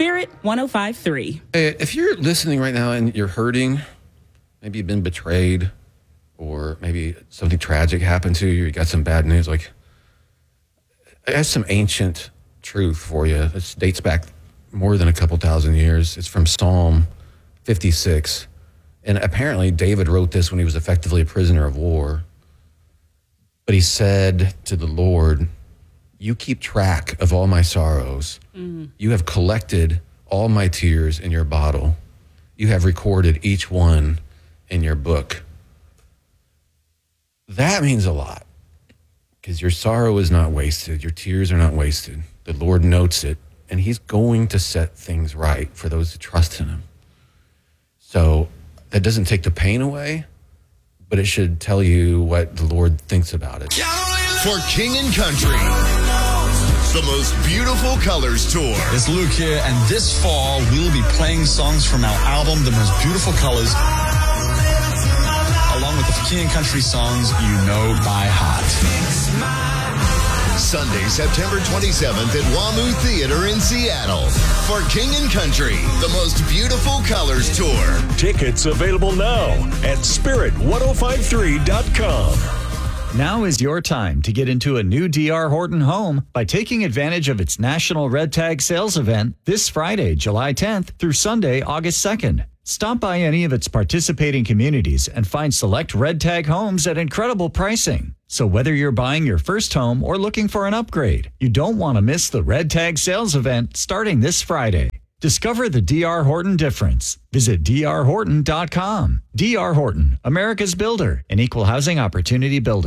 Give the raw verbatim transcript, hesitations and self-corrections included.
Spirit one oh five point three. Hey, if you're listening right now and you're hurting, maybe you've been betrayed, or maybe something tragic happened to you, you got some bad news, like, I have some ancient truth for you. This dates back more than a couple thousand years. It's from Psalm fifty-six. And apparently David wrote this when he was effectively a prisoner of war. But he said to the Lord, you keep track of all my sorrows. Mm. You have collected all my tears in your bottle. You have recorded each one in your book. That means a lot, because your sorrow is not wasted. Your tears are not wasted. The Lord notes it, and he's going to set things right for those who trust in him. So that doesn't take the pain away, but it should tell you what the Lord thinks about it. For King and Country, the most beautiful colors tour. It's Luke here, and this fall we'll be playing songs from our album, The Most Beautiful Colors, along with the King and Country songs you know by heart. Sunday, September twenty-seventh at WAMU Theater in Seattle for King and Country, the most beautiful colors tour. Tickets available now at spirit ten fifty-three dot com. Now is your time to get into a new D R Horton home by taking advantage of its National Red Tag Sales Event this Friday, July tenth through Sunday, August second. Stop by any of its participating communities and find select Red Tag homes at incredible pricing. So whether you're buying your first home or looking for an upgrade, you don't want to miss the Red Tag Sales Event starting this Friday. Discover the D R Horton difference. Visit D R horton dot com. D R Horton, America's builder, an equal housing opportunity builder.